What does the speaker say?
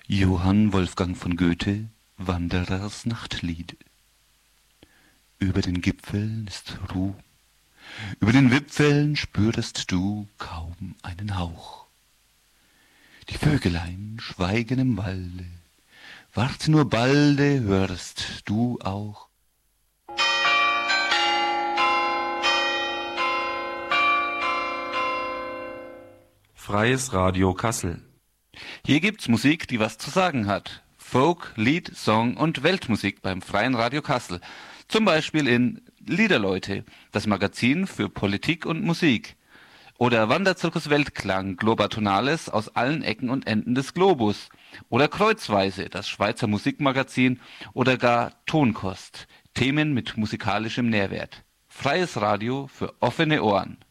Johann Wolfgang von Goethe, Wanderers Nachtlied. Über den Gipfeln ist Ruh, über den Wipfeln spürest du kaum einen Hauch. Die Vögelein schweigen im Walde, wart nur balde, hörst du auch. Freies Radio Kassel. Hier gibt's Musik, die was zu sagen hat. Folk, Lied, Song und Weltmusik beim Freien Radio Kassel. Zum Beispiel in Liederleute, das Magazin für Politik und Musik. Oder Wanderzirkus Weltklang, Globatonales aus allen Ecken und Enden des Globus. Oder Kreuzweise, das Schweizer Musikmagazin. Oder gar Tonkost, Themen mit musikalischem Nährwert. Freies Radio für offene Ohren.